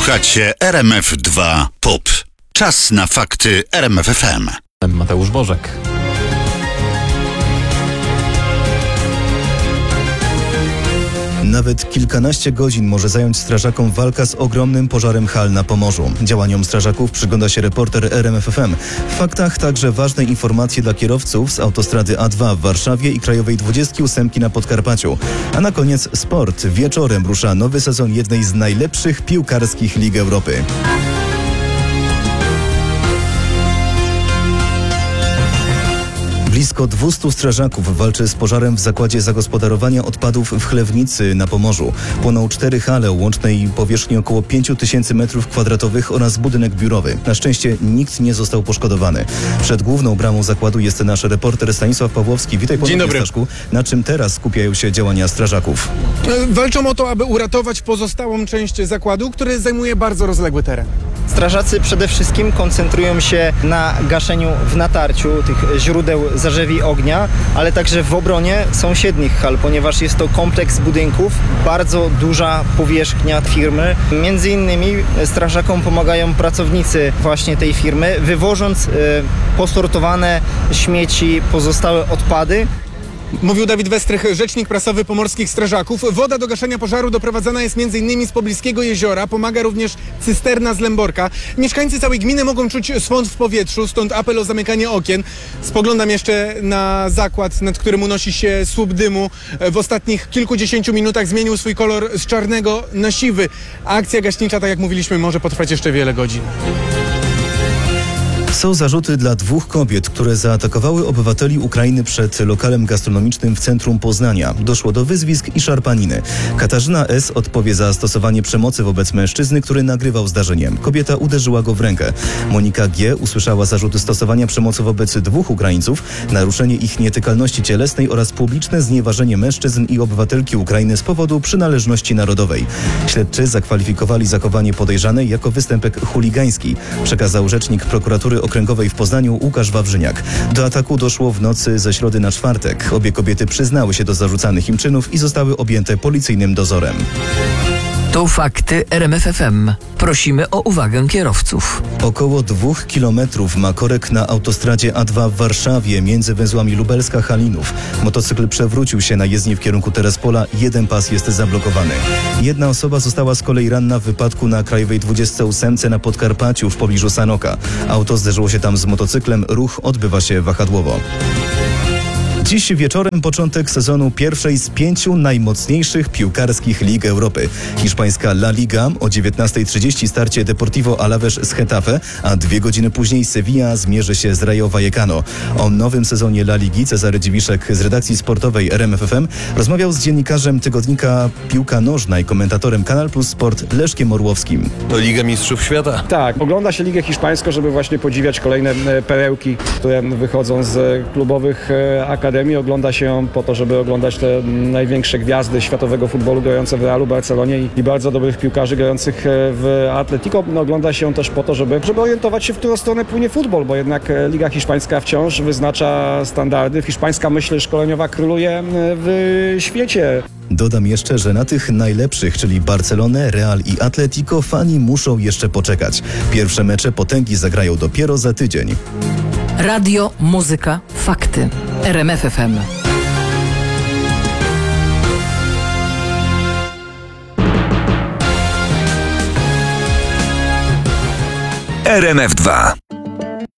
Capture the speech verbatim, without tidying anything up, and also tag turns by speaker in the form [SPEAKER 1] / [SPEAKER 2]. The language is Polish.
[SPEAKER 1] Słuchacie R M F dwa Pop. Czas na fakty R M F F M.
[SPEAKER 2] Mateusz Bożek.
[SPEAKER 3] Nawet kilkanaście godzin może zająć strażakom walka z ogromnym pożarem hal na Pomorzu. Działaniom strażaków przygląda się reporter R M F F M. W faktach także ważne informacje dla kierowców z autostrady A dwa w Warszawie i Krajowej dwudziestki ósemki na Podkarpaciu. A na koniec sport. Wieczorem rusza nowy sezon jednej z najlepszych piłkarskich lig Europy. Blisko dwieście strażaków walczy z pożarem w zakładzie zagospodarowania odpadów w Chlewnicy na Pomorzu. Płoną cztery hale o łącznej powierzchni około pięć tysięcy metrów kwadratowych oraz budynek biurowy. Na szczęście nikt nie został poszkodowany. Przed główną bramą zakładu jest nasz reporter Stanisław Pawłowski. Witaj ponownie, Staszku. Na czym teraz skupiają się działania strażaków?
[SPEAKER 4] Walczą o to, aby uratować pozostałą część zakładu, który zajmuje bardzo rozległy teren.
[SPEAKER 5] Strażacy przede wszystkim koncentrują się na gaszeniu w natarciu tych źródeł zarzewi ognia, ale także w obronie sąsiednich hal, ponieważ jest to kompleks budynków, bardzo duża powierzchnia firmy. Między innymi strażakom pomagają pracownicy właśnie tej firmy, wywożąc y, posortowane śmieci, pozostałe odpady.
[SPEAKER 4] Mówił Dawid Westrych, rzecznik prasowy pomorskich strażaków. Woda do gaszenia pożaru doprowadzana jest m.in. z pobliskiego jeziora. Pomaga również cysterna z Lęborka. Mieszkańcy całej gminy mogą czuć swąd w powietrzu, stąd apel o zamykanie okien. Spoglądam jeszcze na zakład, nad którym unosi się słup dymu. W ostatnich kilkudziesięciu minutach zmienił swój kolor z czarnego na siwy. Akcja gaśnicza, tak jak mówiliśmy, może potrwać jeszcze wiele godzin.
[SPEAKER 3] Są zarzuty dla dwóch kobiet, które zaatakowały obywateli Ukrainy przed lokalem gastronomicznym w centrum Poznania. Doszło do wyzwisk i szarpaniny. Katarzyna S. odpowie za stosowanie przemocy wobec mężczyzny, który nagrywał zdarzenie. Kobieta uderzyła go w rękę. Monika G. usłyszała zarzuty stosowania przemocy wobec dwóch Ukraińców, naruszenie ich nietykalności cielesnej oraz publiczne znieważenie mężczyzn i obywatelki Ukrainy z powodu przynależności narodowej. Śledczy zakwalifikowali zachowanie podejrzanej jako występek chuligański, przekazał rzecznik prokuratury okręgowej w Poznaniu Łukasz Wawrzyniak. Do ataku doszło w nocy ze środy na czwartek. Obie kobiety przyznały się do zarzucanych im czynów i zostały objęte policyjnym dozorem.
[SPEAKER 6] To fakty R M F F M. Prosimy o uwagę kierowców.
[SPEAKER 3] Około dwóch kilometrów ma korek na autostradzie A dwa w Warszawie między węzłami Lubelska-Halinów. Motocykl przewrócił się na jezdni w kierunku Terespola. Jeden pas jest zablokowany. Jedna osoba została z kolei ranna w wypadku na Krajowej dwudziestce ósemce na Podkarpaciu w pobliżu Sanoka. Auto zderzyło się tam z motocyklem. Ruch odbywa się wahadłowo. Dziś wieczorem początek sezonu pierwszej z pięciu najmocniejszych piłkarskich lig Europy. Hiszpańska La Liga, o dziewiętnastej trzydzieści starcie Deportivo Alavés z Getafe, a dwie godziny później Sevilla zmierzy się z Rayo Vallecano. O nowym sezonie La Ligi Cezary Dziwiszek z redakcji sportowej R M F F M rozmawiał z dziennikarzem tygodnika Piłka Nożna i komentatorem Kanal Plus Sport Leszkiem Orłowskim.
[SPEAKER 7] To Liga Mistrzów Świata.
[SPEAKER 8] Tak, ogląda się Ligę Hiszpańską, żeby właśnie podziwiać kolejne perełki, które wychodzą z klubowych akademii. Ogląda się ją po to, żeby oglądać te największe gwiazdy światowego futbolu grające w Realu, Barcelonie i, i bardzo dobrych piłkarzy grających w Atletico. No, ogląda się ją też po to, żeby, żeby orientować się, w którą stronę płynie futbol, bo jednak Liga Hiszpańska wciąż wyznacza standardy. Hiszpańska myśl szkoleniowa króluje w świecie.
[SPEAKER 3] Dodam jeszcze, że na tych najlepszych, czyli Barcelonę, Real i Atletico, fani muszą jeszcze poczekać. Pierwsze mecze potęgi zagrają dopiero za tydzień.
[SPEAKER 6] Radio, muzyka, fakty. R M F F M.
[SPEAKER 9] R M F dwa.